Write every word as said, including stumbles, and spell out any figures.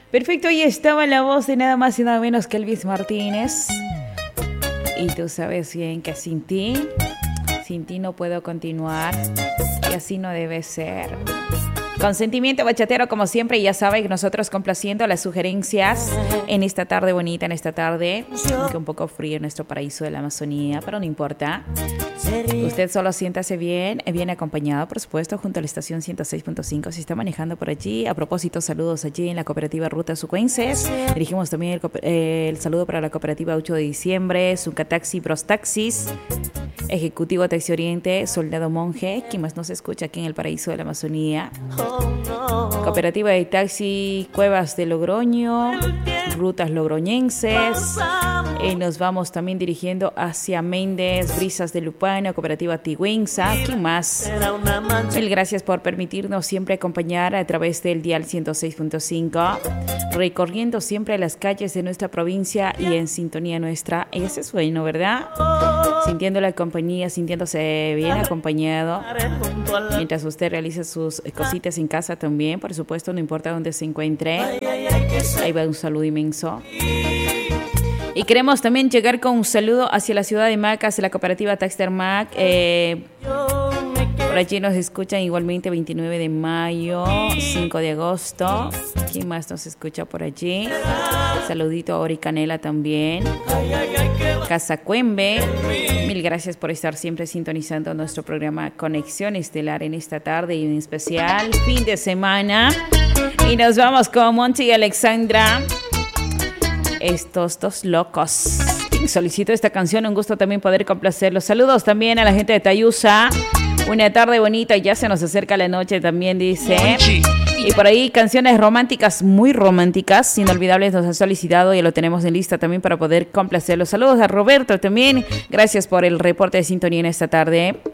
Perfecto, ahí estaba la voz de nada más y nada menos que Elvis Martínez. Y tú sabes bien que sin ti, sin ti no puedo continuar. Y así no debe ser. Consentimiento bachatero, como siempre, ya saben que nosotros complaciendo las sugerencias en esta tarde bonita, en esta tarde, aunque un poco frío en nuestro paraíso de la Amazonía, pero no importa. Usted solo siéntase bien, bien acompañado, por supuesto, junto a la estación ciento seis punto cinco. Si está manejando por allí, a propósito, saludos allí en la cooperativa Ruta Sucuenses. Dirigimos también el, eh, el saludo para la cooperativa ocho de diciembre, Zuncataxi, Bros Taxis, Ejecutivo Taxi Oriente, Soldado Monje, quien más nos escucha aquí en el paraíso de la Amazonía. Cooperativa de Taxi Cuevas de Logroño, Rutas Logroñenses. Y nos vamos también dirigiendo hacia Méndez, Brisas de Lupano, Cooperativa Tigüenza. ¿Quién más? Mil gracias por permitirnos siempre acompañar a través del dial ciento seis punto cinco, recorriendo siempre las calles de nuestra provincia y en sintonía nuestra. Ese es bueno, ¿verdad? Sintiendo la compañía, sintiéndose bien acompañado, mientras usted realiza sus cositas en casa también, por supuesto, no importa dónde se encuentre. Ahí va un saludo inmenso. Y queremos también llegar con un saludo hacia la ciudad de Mac, hacia la cooperativa Taxter Mac. Eh, por allí nos escuchan igualmente veintinueve de mayo, cinco de agosto. ¿Quién más nos escucha por allí? Saludito a Ori Canela también. Casa Cuembe. Mil gracias por estar siempre sintonizando nuestro programa Conexión Estelar en esta tarde y en especial fin de semana. Y nos vamos con Monty y Alexandra. Estos dos locos. Solicito esta canción, un gusto también poder complacerlos. Saludos también a la gente de Tayusa. Una tarde bonita y ya se nos acerca la noche también, dice. Y por ahí canciones románticas, muy románticas, inolvidables, nos han solicitado y lo tenemos en lista también para poder complacerlos. Saludos a Roberto también. Gracias por el reporte de sintonía en esta tarde.